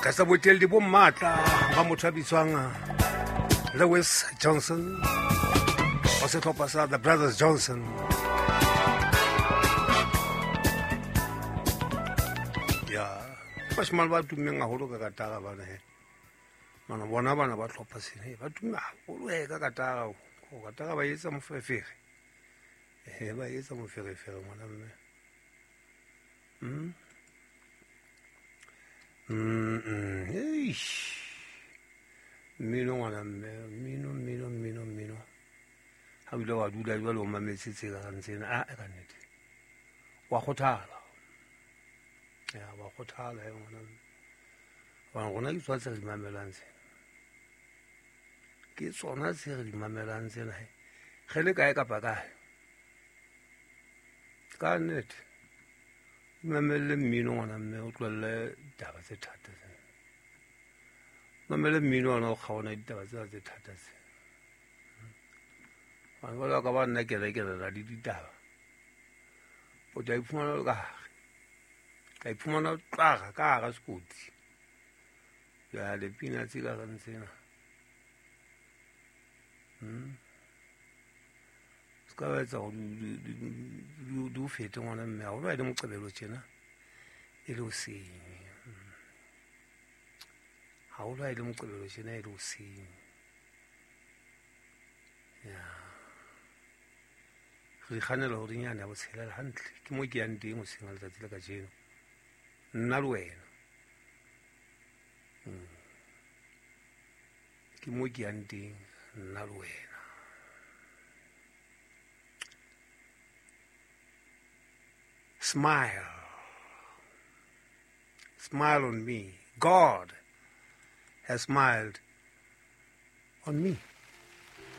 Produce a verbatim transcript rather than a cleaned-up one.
ka sa boteledi bo mmatla ba motho a bitswang Lewis Johnson wa setlhopha sa The Brothers Johnson. Ya bashimane ba tummeng haholo ka kataga bana he mana bona bana ba tlhopha sene ba tumme haholo he ka kataga go kataga ba etsa mofefere he ba etsa mofefere ngwana mme mm mm eish mino ngwana mme mino mino mino mino ha bile wa dula jwale o mametsetse ka ntsena a ka nnete wa khothala ya wa khothala he ngwana wa gona ke tswa tse di mamelang tse ke tsona tse di mamelang tse he ge le kae kapa kae ka nnete mamele mmino ngwana mme o tlwelle taba tse thata tse mamele mmino ona o kgaona ditaba tse tse thata tse ba ba ka ba nna ke re ke re la ditaba o tla iphumana ka ka iphumana tlaga ka ga sekoti ya le pina tse ka gantsena hm ska ba tsa go du du fete ngwana mme a go ba le moqebelo tjena e le o seng ha o ba le moqebelo tjena e le o seng ya re khanela ho rinyana ya botshela hantle ke mo ke yang teng o seng le tsatsi le ka jeno nna le wena ke mo ke yang teng nna le wena. Smile. Smile on me. God has smiled on me.